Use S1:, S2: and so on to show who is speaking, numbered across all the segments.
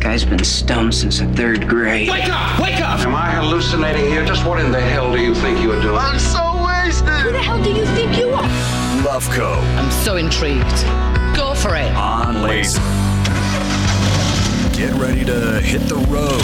S1: guy's been stoned since the 3rd grade.
S2: Wake up! Wake up!
S3: Am I hallucinating here? Just what in the hell do you think you are doing?
S4: I'm so wasted!
S5: Who the hell do you think you are?
S6: Loveco.
S7: I'm so intrigued. Go for it.
S6: On Laser. Get ready to hit the road.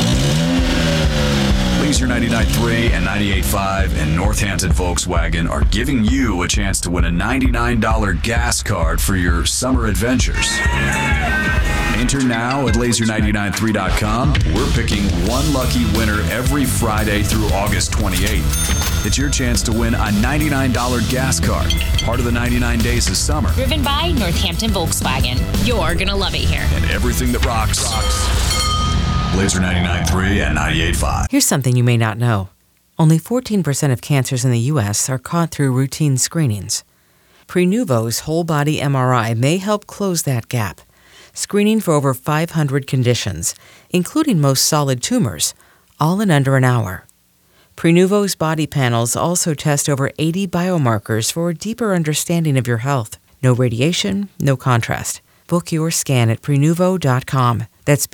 S6: Laser 99.3 and 98.5 and Northampton Volkswagen are giving you a chance to win a $99 gas card for your summer adventures. Enter now at laser993.com. We're picking one lucky winner every Friday through August 28th. It's your chance to win a $99 gas card, part of the 99 days of summer.
S8: Driven by Northampton Volkswagen. You're going to love it here.
S6: And everything that rocks. Laser 99.3 and 98.5.
S9: Here's something you may not know. Only 14% of cancers in the U.S. are caught through routine screenings. Prenuvo's whole-body MRI may help close that gap, screening for over 500 conditions, including most solid tumors, all in under an hour. Prenuvo's body panels also test over 80 biomarkers for a deeper understanding of your health. No radiation, no contrast. Book your scan at Prenuvo.com. That's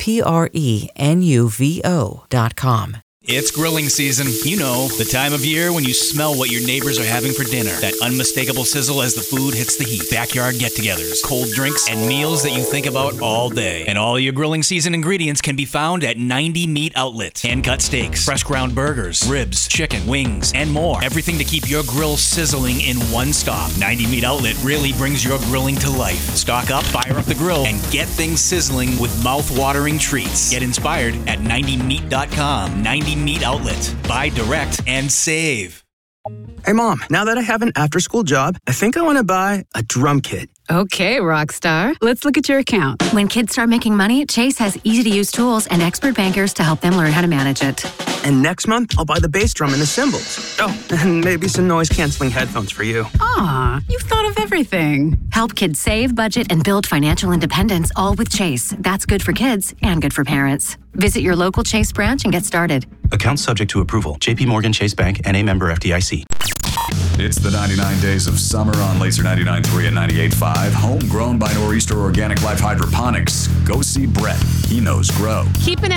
S9: Prenuvo.com.
S10: It's grilling season. You know, the time of year when you smell what your neighbors are having for dinner. That unmistakable sizzle as the food hits the heat. Backyard get-togethers, cold drinks, and meals that you think about all day. And all your grilling season ingredients can be found at 90 Meat Outlet. Hand-cut steaks, fresh ground burgers, ribs, chicken, wings, and more. Everything to keep your grill sizzling in one stop. 90 Meat Outlet really brings your grilling to life. Stock up, fire up the grill, and get things sizzling with mouth-watering treats. Get inspired at 90meat.com. 90 Meat Outlet. Buy direct and save.
S11: Hey, Mom, now that I have an after-school job, I think I want to buy a drum kit.
S12: Okay, Rockstar. Let's look at your account.
S13: When kids start making money, Chase has easy-to-use tools and expert bankers to help them learn how to manage it.
S11: And next month, I'll buy the bass drum and the cymbals. Oh, and maybe some noise-canceling headphones for you.
S12: Aw, you've thought of everything.
S13: Help kids save, budget, and build financial independence, all with Chase. That's good for kids and good for parents. Visit your local Chase branch and get started.
S14: Account subject to approval. J.P. Morgan Chase Bank, N.A. member FDIC.
S6: It's the 99 days of summer on Laser 99.3 and 98.5. Homegrown by Nor'easter Organic Life Hydroponics. Go see Brett. He knows grow.
S12: Keep an